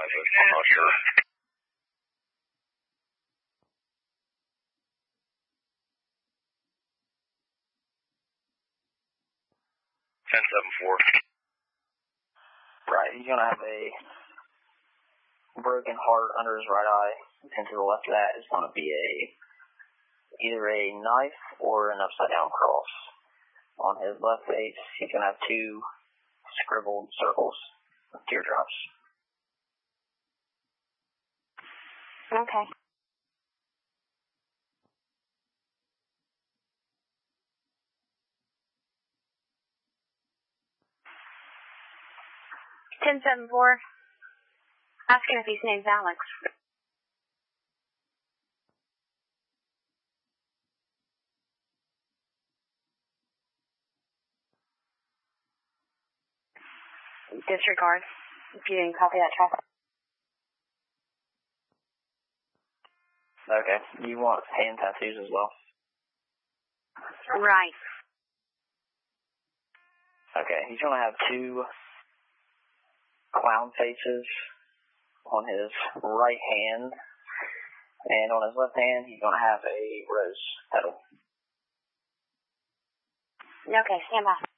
but I'm not sure. 10-7-4. Right, he's going to have a broken heart under his right eye, and to the left of that is going to be either a knife or an upside-down cross. On his left face, he's going to have 2 scribbled circles with teardrops. Okay. (10-7-4). Asking if his name's Alex. Disregard. If you didn't copy that traffic. Okay. You want hand tattoos as well? Right. Okay. He's going to have 2 clown faces on his right hand, and on his left hand, he's going to have a rose petal. Okay, stand by.